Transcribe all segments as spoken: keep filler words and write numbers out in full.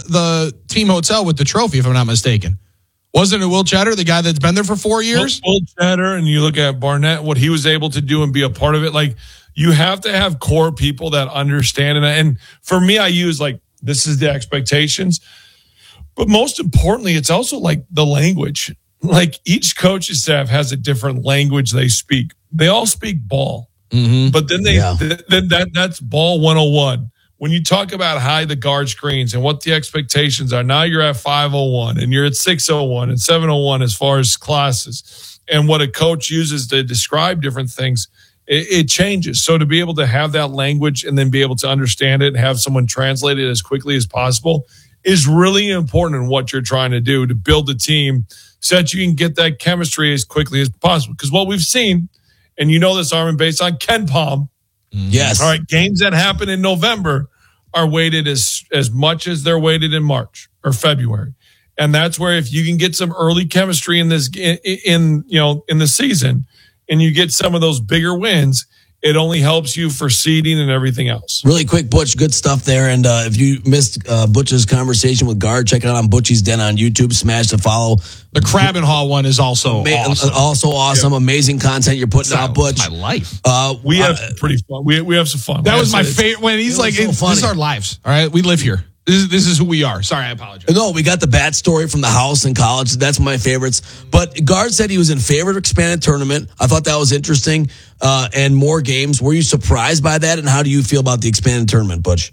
the team hotel with the trophy, if I'm not mistaken. Wasn't it Will Cheddar, the guy that's been there for four years? Will Cheddar, and you look at Barnett, what he was able to do and be a part of it. Like, you have to have core people that understand. And, and for me, I use like, this is the expectations. But most importantly, it's also like the language. Like, each coaching staff has a different language they speak. They all speak ball. Mm-hmm. But then they yeah. th- then that that's ball one oh one. When you talk about high the guard screens and what the expectations are, now you're at five oh one and you're at six oh one and seven oh one as far as classes, and what a coach uses to describe different things, it, it changes. So to be able to have that language and then be able to understand it and have someone translate it as quickly as possible is really important in what you're trying to do to build a team so that you can get that chemistry as quickly as possible. Because what we've seen, and you know this, Armin, based on Ken Palm, yes. All right, games that happen in November are weighted as as much as they're weighted in March or February, and that's where if you can get some early chemistry in this in, in you know in the season, and you get some of those bigger wins, it only helps you for seeding and everything else. Really quick, Butch, good stuff there. And uh, if you missed uh, Butch's conversation with Guard, check it out on Butchie's Den on YouTube. Smash the follow. The Crab and Hall one is also Ama- awesome. Also awesome. Yeah. Amazing content you're putting out, Butch. My life. Uh, we have uh, pretty fun. We we have some fun. That was my favorite. When he's like, so "This is our lives. All right, we live here. This is this is who we are." Sorry, I apologize. No, we got the bat story from the house in college. That's my favorites. But Guard said he was in favor of expanded tournament. I thought that was interesting. Uh, and more games. Were you surprised by that? And how do you feel about the expanded tournament, Butch?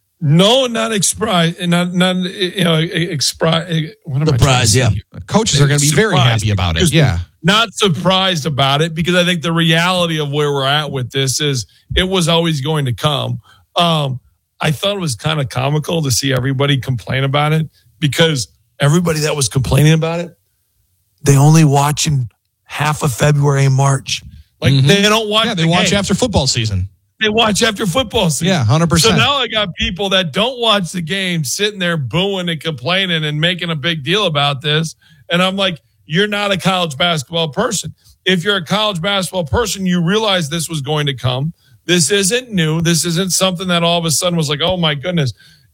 No, not surprised. Not not you know expri- What am surprised? Yeah, coaches are going to be very happy about it. Yeah, not surprised about it because I think the reality of where we're at with this is it was always going to come. Um, I thought it was kind of comical to see everybody complain about it because everybody that was complaining about it, they only watching half of February and March. Like mm-hmm. they don't watch. Yeah, they the watch game. after football season. They watch after football season. Yeah, one hundred percent. So now I got people that don't watch the game sitting there booing and complaining and making a big deal about this. And I'm like, you're not a college basketball person. If you're a college basketball person, you realize this was going to come. This isn't new. This isn't something that all of a sudden was like, oh my goodness.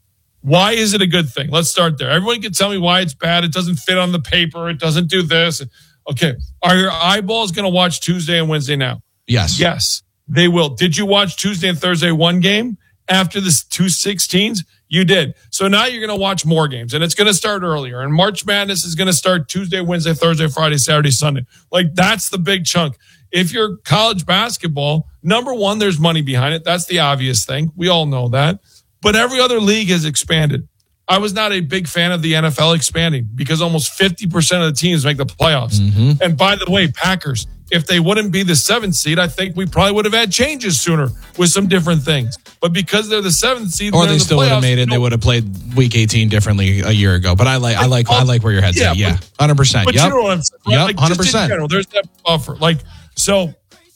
Why is it a good thing? Let's start there. Everyone can tell me why it's bad. It doesn't fit on the paper. It doesn't do this. Okay. Are your eyeballs going to watch Tuesday and Wednesday now? Yes. Yes, they will. Did you watch Tuesday and Thursday one game after the two sixteens? You did. So now you're going to watch more games, and it's going to start earlier. And March Madness is going to start Tuesday, Wednesday, Thursday, Friday, Saturday, Sunday. Like, that's the big chunk. If you're college basketball, number one, there's money behind it. That's the obvious thing. We all know that. But every other league has expanded. I was not a big fan of the N F L expanding because almost fifty percent of the teams make the playoffs. Mm-hmm. And by the way, Packers, if they wouldn't be the seventh seed, I think we probably would have had changes sooner with some different things. But because they're the seventh seed, or they the still playoffs, would have made it, you know, they would have played Week eighteen differently a year ago. But I like, I like, I like where your head's yeah, at. Yeah, one hundred percent. But yep. you know what I'm saying? Right? Yep, like, one hundred percent. Just in general, there's that buffer. Like, so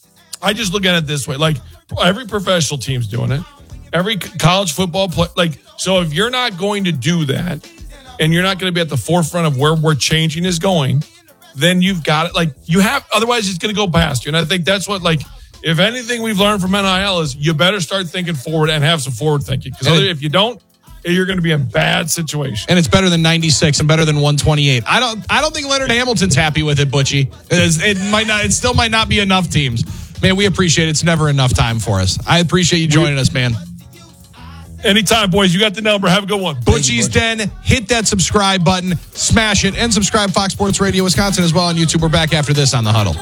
I just look at it this way. Like, every professional team's doing it. Every college football play. Like, so if you're not going to do that and you're not going to be at the forefront of where we're changing is going, then you've got it. Like, you have, otherwise it's going to go past you. And I think that's what, like, if anything we've learned from N I L is you better start thinking forward and have some forward thinking. Because if you don't, you're going to be in a bad situation. And it's better than ninety-six and better than one twenty-eight. I don't I don't think Leonard Hamilton's happy with it, Butchie. It, is, it might not. It still might not be enough teams. Man, we appreciate it. It's never enough time for us. I appreciate you joining us, man. Anytime, boys. You got the number. Have a good one. Butchie's Den. Hit that subscribe button. Smash it. And subscribe Fox Sports Radio Wisconsin as well on YouTube. We're back after this on The Huddle.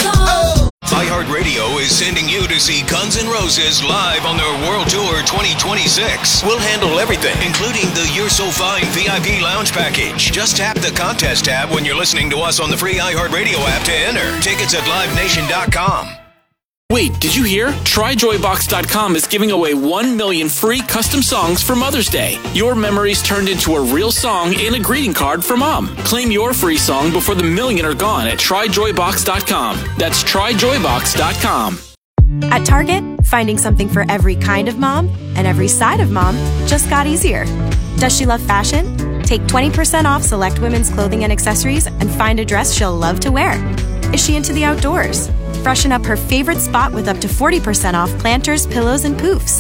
iHeartRadio is sending you to see Guns N' Roses live on their World Tour twenty twenty-six. We'll handle everything, including the You're So Fine V I P Lounge Package. Just tap the contest tab when you're listening to us on the free iHeartRadio app to enter. Tickets at live nation dot com. Wait, did you hear? Try Joy Box dot com is giving away one million free custom songs for Mother's Day. Your memories turned into a real song and a greeting card for Mom. Claim your free song before the million are gone at Try Joy Box dot com. That's Try Joy Box dot com. At Target, finding something for every kind of mom and every side of mom just got easier. Does she love fashion? Take twenty percent off select women's clothing and accessories and find a dress she'll love to wear. Is she into the outdoors? Freshen up her favorite spot with up to forty percent off planters, pillows, and poofs.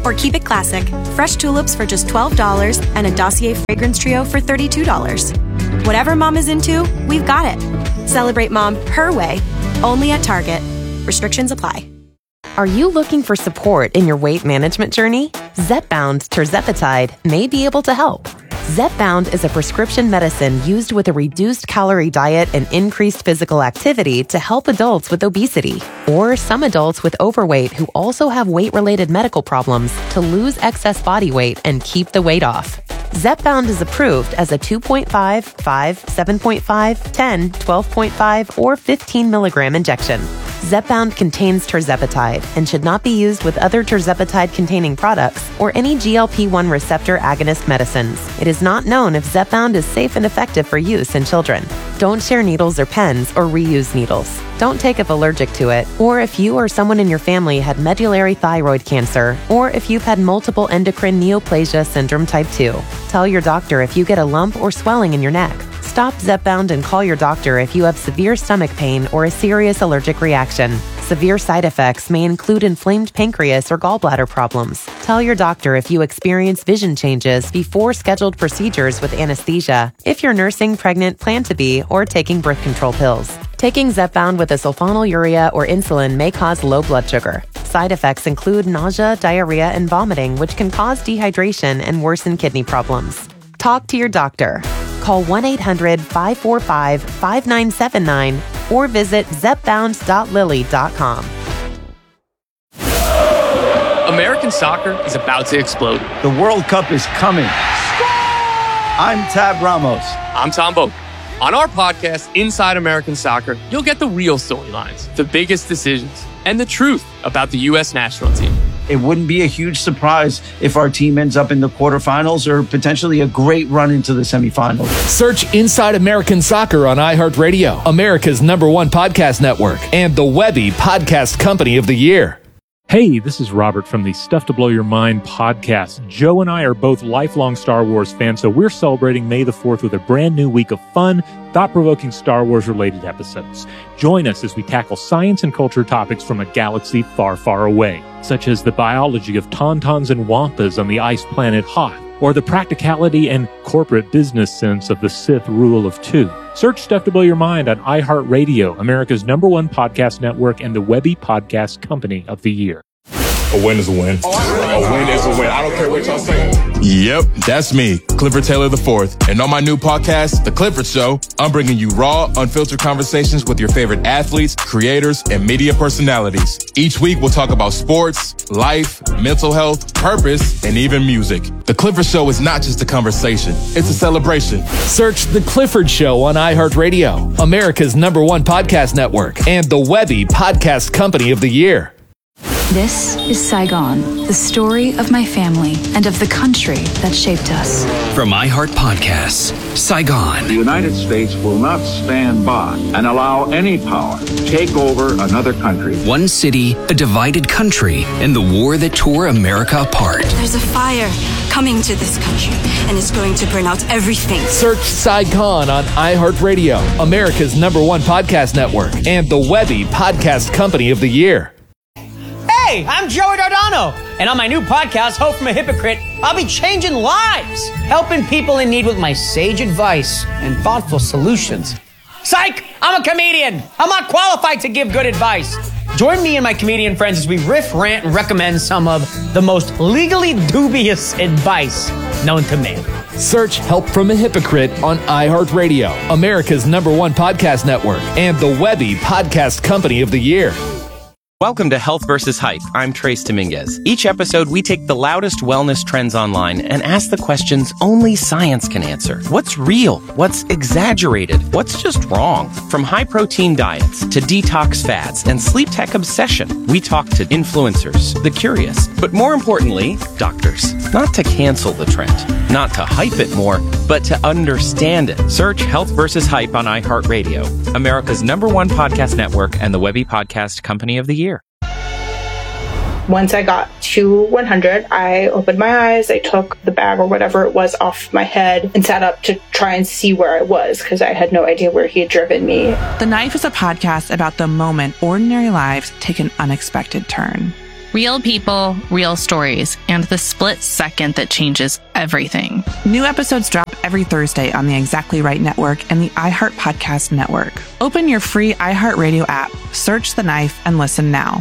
Or keep it classic, fresh tulips for just twelve dollars and a Dossier fragrance trio for thirty-two dollars. Whatever mom is into, we've got it. Celebrate mom her way, only at Target. Restrictions apply. Are you looking for support in your weight management journey? Zepbound tirzepatide may be able to help. Zepbound is a prescription medicine used with a reduced calorie diet and increased physical activity to help adults with obesity or some adults with overweight who also have weight-related medical problems to lose excess body weight and keep the weight off. Zepbound is approved as a two point five, five, seven point five, ten, twelve point five, or fifteen milligram injection. Zepbound contains tirzepatide and should not be used with other tirzepatide-containing products or any G L P one receptor agonist medicines. It is not known if Zepbound is safe and effective for use in children. Don't share needles or pens or reuse needles. Don't take if allergic to it, or if you or someone in your family had medullary thyroid cancer, or if you've had multiple endocrine neoplasia syndrome type two. Tell your doctor if you get a lump or swelling in your neck. Stop Zepbound and call your doctor if you have severe stomach pain or a serious allergic reaction. Severe side effects may include inflamed pancreas or gallbladder problems. Tell your doctor if you experience vision changes before scheduled procedures with anesthesia, if you're nursing, pregnant, plan to be, or taking birth control pills. Taking Zepbound with a sulfonylurea or insulin may cause low blood sugar. Side effects include nausea, diarrhea, and vomiting, which can cause dehydration and worsen kidney problems. Talk to your doctor. Call one eight hundred, five four five, five nine seven nine or visit zepbound dot lilly dot com. American soccer is about to explode. The World Cup is coming. I'm Tab Ramos. I'm Tom Boak. On our podcast, Inside American Soccer, you'll get the real storylines, the biggest decisions, and the truth about the U S national team. It wouldn't be a huge surprise if our team ends up in the quarterfinals or potentially a great run into the semifinals. Search Inside American Soccer on iHeartRadio, America's number one podcast network, and the Webby Podcast Company of the Year. Hey, this is Robert from the Stuff to Blow Your Mind podcast. Joe and I are both lifelong Star Wars fans, so we're celebrating May the fourth with a brand new week of fun, thought-provoking Star Wars-related episodes. Join us as we tackle science and culture topics from a galaxy far, far away, such as the biology of tauntauns and wampas on the ice planet Hoth, or the practicality and corporate business sense of the Sith rule of two. Search Stuff to Blow Your Mind on iHeartRadio, America's number one podcast network, and the Webby Podcast Company of the Year. A win is a win. A win is a win. I don't care what y'all say. Yep, that's me, Clifford Taylor the fourth. And on my new podcast, The Clifford Show, I'm bringing you raw, unfiltered conversations with your favorite athletes, creators, and media personalities. Each week, we'll talk about sports, life, mental health, purpose, and even music. The Clifford Show is not just a conversation, it's a celebration. Search The Clifford Show on iHeartRadio, America's number one podcast network, and the Webby Podcast Company of the Year. This is Saigon, the story of my family and of the country that shaped us. From iHeart Podcasts, Saigon. The United States will not stand by and allow any power to take over another country. One city, a divided country, and the war that tore America apart. There's a fire coming to this country, and it's going to burn out everything. Search Saigon on iHeartRadio, America's number one podcast network, and the Webby Podcast Company of the Year. Hey, I'm Joey Dardano, and on my new podcast, Hope from a Hypocrite, I'll be changing lives, helping people in need with my sage advice and thoughtful solutions. Psych! I'm a comedian. I'm not qualified to give good advice. Join me and my comedian friends as we riff, rant, and recommend some of the most legally dubious advice known to man. Search Help from a Hypocrite on iHeartRadio, America's number one podcast network, and the Webby Podcast Company of the Year. Welcome to Health versus Hype. I'm Trace Dominguez. Each episode, we take the loudest wellness trends online and ask the questions only science can answer. What's real? What's exaggerated? What's just wrong? From high-protein diets to detox fads and sleep tech obsession, we talk to influencers, the curious, but more importantly, doctors. Not to cancel the trend, not to hype it more, but to understand it. Search Health versus Hype on iHeartRadio, America's number one podcast network and the Webby Podcast Company of the Year. Once I got to one hundred, I opened my eyes, I took the bag or whatever it was off my head and sat up to try and see where I was because I had no idea where he had driven me. The Knife is a podcast about the moment ordinary lives take an unexpected turn. Real people, real stories, and the split second that changes everything. New episodes drop every Thursday on the Exactly Right Network and the iHeart Podcast Network. Open your free iHeartRadio app, search The Knife, and listen now.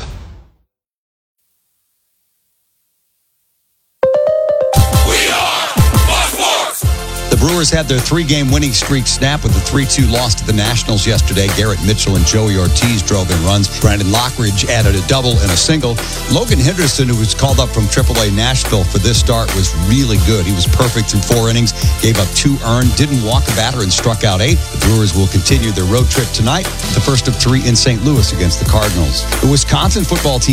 The Brewers had their three-game winning streak snap with a three two loss to the Nationals yesterday. Garrett Mitchell and Joey Ortiz drove in runs. Brandon Lockridge added a double and a single. Logan Henderson, who was called up from triple A Nashville for this start, was really good. He was perfect through four innings, gave up two earned, didn't walk a batter, and struck out eight. The Brewers will continue their road trip tonight, the first of three in Saint Louis against the Cardinals. The Wisconsin football team